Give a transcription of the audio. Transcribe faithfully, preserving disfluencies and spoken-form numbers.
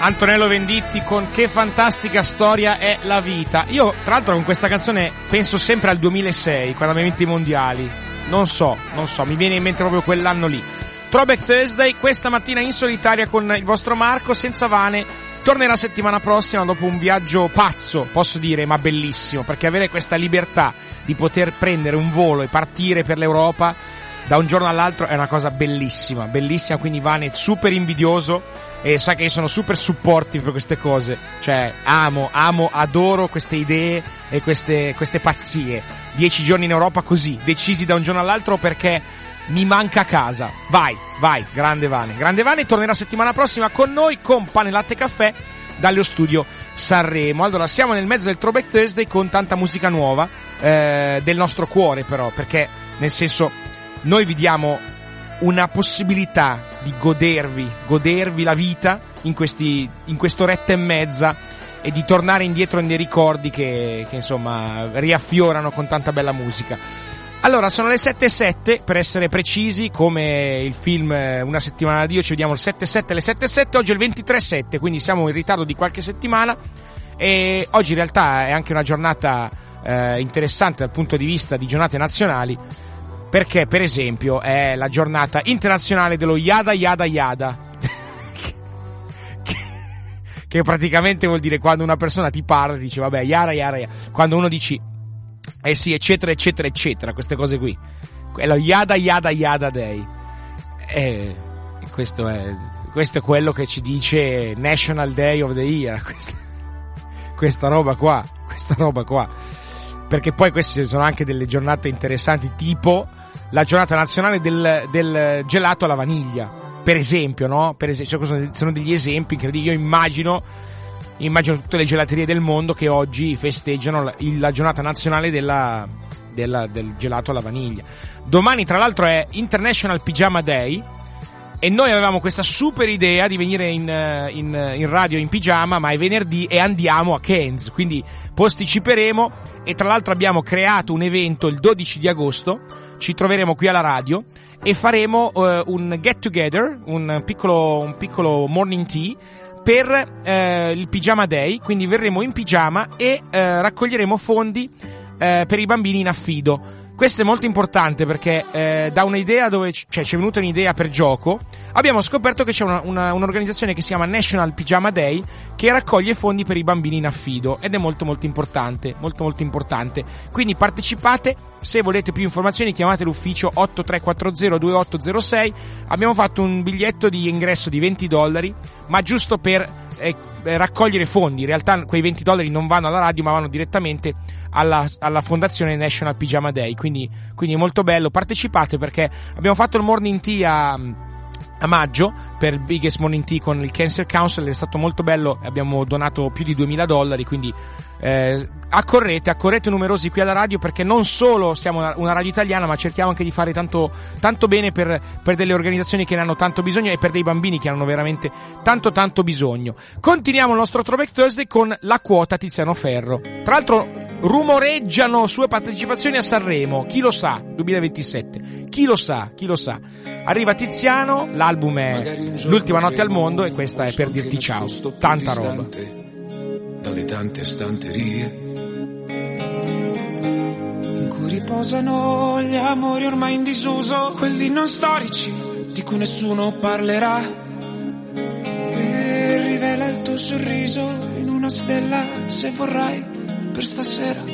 Antonello Venditti con Che fantastica storia è la vita. Io tra l'altro con questa canzone penso sempre al duemilasei, quando abbiamo vinto i mondiali. Non so, non so, mi viene in mente proprio quell'anno lì. Throwback Thursday, questa mattina in solitaria con il vostro Marco, senza Vane. Tornerà settimana prossima dopo un viaggio pazzo, posso dire, ma bellissimo, perché avere questa libertà di poter prendere un volo e partire per l'Europa da un giorno all'altro è una cosa bellissima, bellissima, quindi Vane è super invidioso e sa che io sono super supportive per queste cose, cioè amo, amo, adoro queste idee e queste, queste pazzie. Dieci giorni in Europa così, decisi da un giorno all'altro perché mi manca casa. Vai, vai, grande Vane. Grande Vane tornerà settimana prossima con noi con Pane, Latte e Caffè dallo studio Sanremo. Allora, siamo nel mezzo del Throwback Thursday con tanta musica nuova, eh, del nostro cuore però, perché nel senso noi vi diamo una possibilità di godervi, godervi la vita in questi, in quest'oretta e mezza e di tornare indietro nei ricordi che, che insomma riaffiorano con tanta bella musica. Allora, sono le sette e sette per essere precisi, come il film Una settimana Dio, ci vediamo il sette sette alle sette sette, oggi è il ventitré sette, quindi siamo in ritardo di qualche settimana e oggi in realtà è anche una giornata eh, interessante dal punto di vista di giornate nazionali, perché per esempio è la giornata internazionale dello Yada Yada Yada, che, che praticamente vuol dire quando una persona ti parla e dice vabbè Yada Yada Yada, quando uno dici eh sì eccetera eccetera eccetera, queste cose qui, è lo Yada Yada Yada Day, e questo è, questo è quello che ci dice National Day of the Year, questa, questa roba qua, questa roba qua, perché poi queste sono anche delle giornate interessanti, tipo la giornata nazionale del, del gelato alla vaniglia, per esempio, no? Per esempio, sono degli esempi incredibili. Io immagino, immagino tutte le gelaterie del mondo che oggi festeggiano la, la giornata nazionale della, della, del gelato alla vaniglia. Domani, tra l'altro, è International Pyjama Day e noi avevamo questa super idea di venire in, in, in radio in pigiama, ma è venerdì e andiamo a Cannes, quindi posticiperemo. E tra l'altro abbiamo creato un evento il dodici di agosto, ci troveremo qui alla radio e faremo uh, un get together, un piccolo, un piccolo morning tea per uh, il Pyjama Day, quindi verremo in pigiama e uh, raccoglieremo fondi uh, per i bambini in affido. Questo è molto importante perché eh, da un'idea dove c- cioè, ci è venuta un'idea per gioco, abbiamo scoperto che c'è una, una, un'organizzazione che si chiama National Pyjama Day che raccoglie fondi per i bambini in affido ed è molto molto importante, molto molto importante. Quindi partecipate, se volete più informazioni chiamate l'ufficio otto tre quattro zero due otto zero sei. Abbiamo fatto un biglietto di ingresso di venti dollari, ma giusto per eh, raccogliere fondi. In realtà quei venti dollari non vanno alla radio ma vanno direttamente alla, alla fondazione National Pyjama Day, quindi, quindi è molto bello, partecipate perché abbiamo fatto il morning tea a, a maggio per Biggest Morning Tea con il Cancer Council, è stato molto bello, abbiamo donato più di duemila dollari, quindi eh, accorrete, accorrete numerosi qui alla radio perché non solo siamo una, una radio italiana ma cerchiamo anche di fare tanto, tanto bene per, per delle organizzazioni che ne hanno tanto bisogno e per dei bambini che hanno veramente tanto tanto bisogno. Continuiamo il nostro Throwback Thursday con la quota Tiziano Ferro. Tra l'altro rumoreggiano sue partecipazioni a Sanremo, chi lo sa, duemilaventisette, chi lo sa, chi lo sa. Arriva Tiziano, l'album è L'ultima notte al mondo e questa è Per dirti ciao, tanta roba. Dalle tante stanterie in cui riposano gli amori ormai in disuso, quelli non storici di cui nessuno parlerà, e rivela il tuo sorriso in una stella se vorrai per stasera.